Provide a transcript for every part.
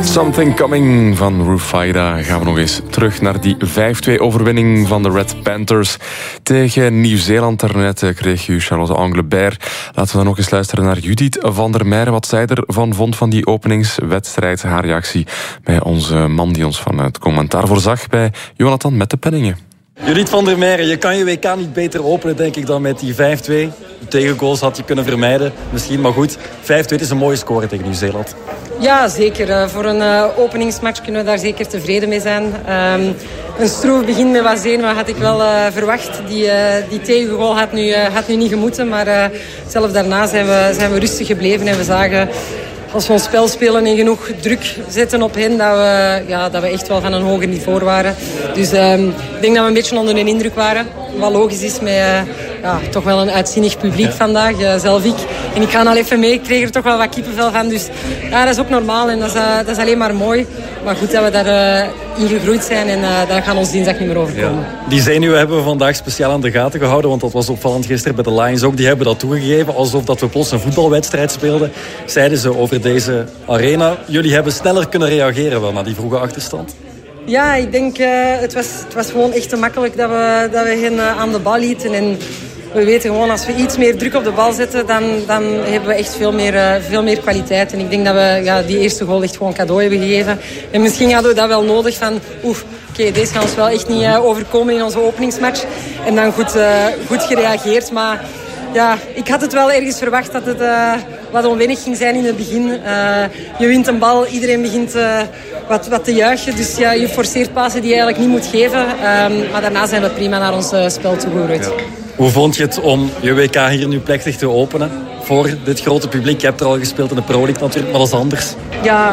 Something Coming van Rufida. Gaan we nog eens terug naar die 5-2 overwinning van de Red Panthers tegen Nieuw-Zeeland. Daarnet kreeg u Charlotte Anglebert. Laten we dan nog eens luisteren naar Judith van der Meijeren. Wat zij ervan vond van die openingswedstrijd. Haar reactie bij onze man die ons van het commentaar voorzag bij Jonathan met de penningen. Judith van der Meijeren, je kan je WK niet beter openen, denk ik, dan met die 5-2. De tegengoals had je kunnen vermijden, misschien, maar goed. 5-2 is een mooie score tegen Nieuw-Zeeland. Ja, zeker. Voor een openingsmatch kunnen we daar zeker tevreden mee zijn. Een stroef begin met wat zenuwen had ik wel verwacht. Die tegengoal had nu niet gemoeten, maar zelf daarna zijn we rustig gebleven en we zagen... Als we ons spel spelen en genoeg druk zetten op hen, dat we echt wel van een hoger niveau waren. Dus ik denk dat we een beetje onder de indruk waren. Wat logisch is met toch wel een uitzinnig publiek vandaag, zelf ik. En ik ga al even mee, ik kreeg er toch wel wat kippenvel van. Dus ja, dat is ook normaal en dat is alleen maar mooi. Maar goed dat we daarin gegroeid zijn en daar gaan ons dinsdag niet meer overkomen. Ja. Die zenuwen hebben we vandaag speciaal aan de gaten gehouden, want dat was opvallend gisteren bij de Lions ook. Die hebben dat toegegeven, alsof dat we plots een voetbalwedstrijd speelden. Zeiden ze over deze arena. Jullie hebben sneller kunnen reageren wel na die vroege achterstand. Ja, ik denk het was gewoon echt te makkelijk dat we hen aan de bal lieten. En we weten gewoon, als we iets meer druk op de bal zetten, dan hebben we echt veel meer kwaliteit. En ik denk dat we die eerste goal echt gewoon cadeau hebben gegeven. En misschien hadden we dat wel nodig van... Oké, deze kan ons wel echt niet overkomen in onze openingsmatch. En dan goed gereageerd, maar... Ja, ik had het wel ergens verwacht dat het wat onwennig ging zijn in het begin. Je wint een bal, iedereen begint wat te juichen. Dus ja, je forceert passen die je eigenlijk niet moet geven. Maar daarna zijn we prima naar ons spel toegegroeid. Ja. Hoe vond je het om je WK hier nu plechtig te openen? Voor dit grote publiek. Je hebt er al gespeeld in de Pro League natuurlijk, maar dat is anders. Ja,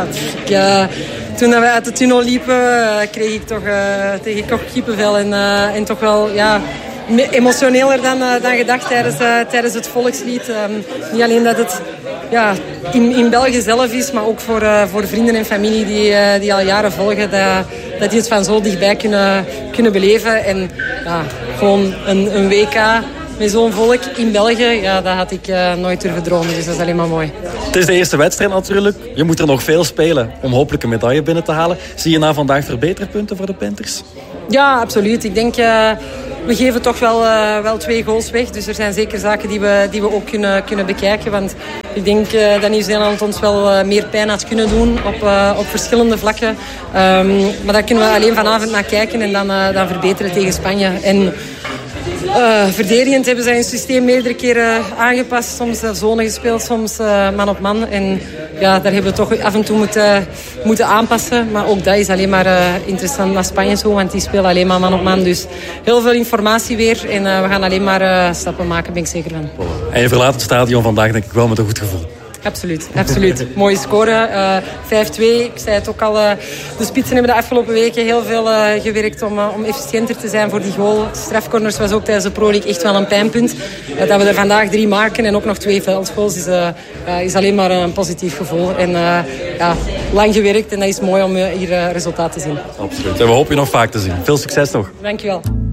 toen we uit de tunnel liepen, kreeg ik toch kippenvel. En toch wel... Ja, emotioneler dan gedacht tijdens het volkslied. Niet alleen dat het in België zelf is, maar ook voor vrienden en familie die al jaren volgen, dat die het van zo dichtbij kunnen beleven. En gewoon een WK met zo'n volk in België, dat had ik nooit durven dromen. Dus dat is alleen maar mooi. Het is de eerste wedstrijd natuurlijk. Je moet er nog veel spelen om hopelijk een medaille binnen te halen. Zie je na vandaag verbeterpunten voor de Panthers? Ja, absoluut. Ik denk... We geven toch wel 2 goals weg. Dus er zijn zeker zaken die we ook kunnen bekijken. Want ik denk dat Nieuw-Zeeland ons wel meer pijn had kunnen doen op verschillende vlakken. Maar daar kunnen we alleen vanavond naar kijken en dan verbeteren tegen Spanje. En verdedigend hebben zij hun systeem meerdere keren aangepast. Soms zone gespeeld, soms man op man. En ja, daar hebben we toch af en toe moeten aanpassen. Maar ook dat is alleen maar interessant naar Spanje zo. Want die spelen alleen maar man op man. Dus heel veel informatie weer. En we gaan alleen maar stappen maken, ben ik zeker van. En je verlaat het stadion vandaag denk ik wel met een goed gevoel. Absoluut. Mooie score. 5-2. Ik zei het ook al. De spitsen hebben de afgelopen weken heel veel gewerkt om efficiënter te zijn voor die goal. Strafcorners was ook tijdens de Pro League echt wel een pijnpunt. Dat we er vandaag 3 maken en ook nog 2 veldgoals is alleen maar een positief gevoel. En lang gewerkt en dat is mooi om hier resultaat te zien. Absoluut. En we hopen je nog vaak te zien. Veel succes nog. Dankjewel.